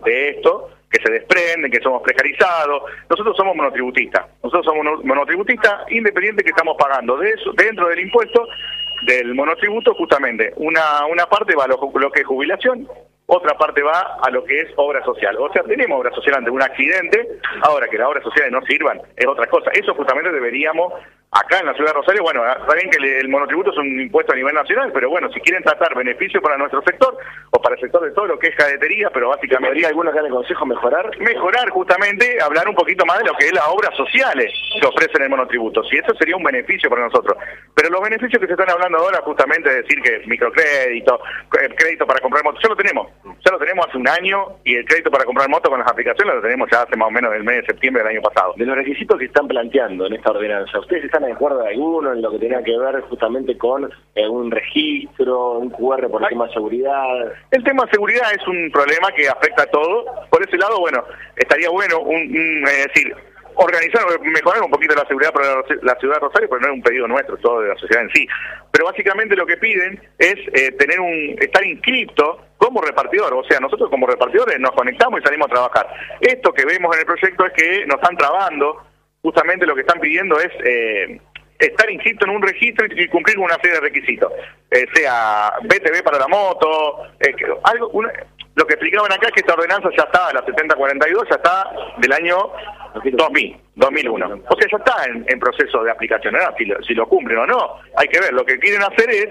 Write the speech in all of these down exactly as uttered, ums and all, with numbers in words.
de esto, que se desprenden, que somos precarizados. Nosotros somos monotributistas. Nosotros somos monotributistas independientes que estamos pagando de eso, dentro del impuesto, del monotributo, justamente. Una, una parte va a lo, lo que es jubilación, otra parte va a lo que es obra social. O sea, tenemos obra social ante un accidente, ahora que las obras sociales no sirvan es otra cosa. Eso justamente deberíamos, acá en la ciudad de Rosario, bueno, saben que el, el monotributo es un impuesto a nivel nacional, pero bueno, si quieren tratar beneficios para nuestro sector, o para el sector de todo lo que es cadetería, pero básicamente... ¿Podría alguno acá en el Consejo mejorar? Mejorar, justamente, hablar un poquito más de lo que es las obras sociales que ofrecen el monotributo. Si eso sería un beneficio para nosotros. Pero los beneficios que se están hablando ahora, justamente, es decir que microcrédito, crédito para comprar motos, ya lo tenemos. Ya lo tenemos hace un año, y el crédito para comprar motos con las aplicaciones lo tenemos ya hace más o menos el mes de septiembre del año pasado. De los requisitos que están planteando en esta ordenanza, ¿ustedes están de acuerdo de alguno en lo que tenga que ver justamente con eh, un registro, un cu erre por el tema de seguridad? El tema de seguridad es un problema que afecta a todo. Por ese lado, bueno, estaría bueno, un, un, es decir, organizar, mejorar un poquito la seguridad para la, la ciudad de Rosario, pero no es un pedido nuestro, todo de la sociedad en sí. Pero básicamente lo que piden es eh, tener un estar inscripto como repartidor. O sea, nosotros como repartidores nos conectamos y salimos a trabajar. Esto que vemos en el proyecto es que nos están trabando. Justamente lo que están pidiendo es eh, estar inscrito en un registro y cumplir con una serie de requisitos, eh, sea B T V para la moto, eh, que, algo, una, lo que explicaban acá es que esta ordenanza ya está, la setenta cuarenta y dos, ya está del año dos mil, dos mil uno. O sea, ya está en, en proceso de aplicación, ¿no? Si lo, si lo cumplen o no, hay que ver. Lo que quieren hacer es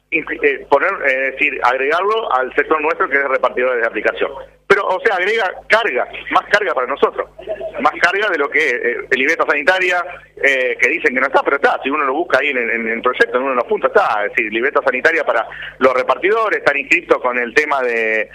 eh, poner, eh, es decir, agregarlo al sector nuestro que es repartidores de aplicación. Pero, o sea, agrega carga, más carga para nosotros, más carga de lo que eh, el libreta sanitaria, eh, que dicen que no está, pero está, si uno lo busca ahí en, en, en el proyecto, en uno de los puntos está, es decir, libreta sanitaria para los repartidores, estar inscritos con el tema de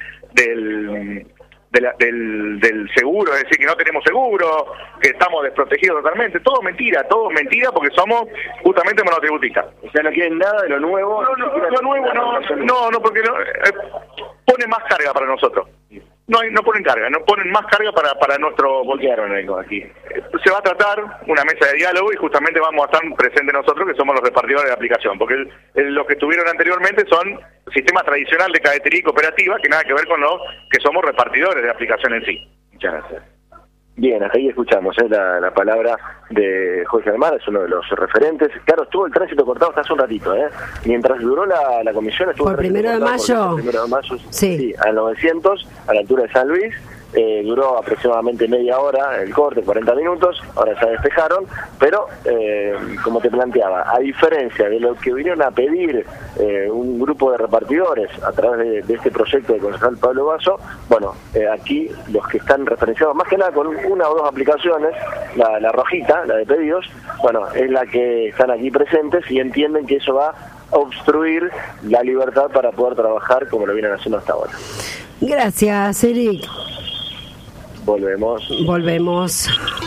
del, de la, del del seguro, es decir, que no tenemos seguro, que estamos desprotegidos totalmente, todo mentira, todo mentira porque somos justamente monotributistas. O sea, no quieren nada de lo nuevo. No, no, lo nuevo no, no, no, porque no, eh, pone más carga para nosotros. No, hay, no ponen carga, no ponen más carga para, para nuestro bolsillo aquí. Se va a tratar una mesa de diálogo y justamente vamos a estar presentes nosotros que somos los repartidores de la aplicación, porque el, el, los que estuvieron anteriormente son sistema tradicional de cadetería y cooperativa que nada que ver con los que somos repartidores de la aplicación en sí. Muchas gracias. Bien, hasta ahí escuchamos ¿eh? la, la palabra de Jorge Almada, es uno de los referentes. Claro, estuvo el tránsito cortado hasta hace un ratito, ¿eh? Mientras duró la, la comisión estuvo por el primero de mayo. Por primero de mayo, sí. sí, al novecientos, a la altura de San Luis. Eh, duró aproximadamente media hora el corte, cuarenta minutos, ahora ya despejaron, pero eh, como te planteaba, a diferencia de lo que vinieron a pedir eh, un grupo de repartidores a través de, de este proyecto del concejal Pablo Basso, bueno, eh, aquí los que están referenciados más que nada con una o dos aplicaciones, la, la rojita, la de pedidos, bueno, es la que están aquí presentes y entienden que eso va a obstruir la libertad para poder trabajar como lo vienen haciendo hasta ahora. Gracias, Eric. Volvemos. Volvemos.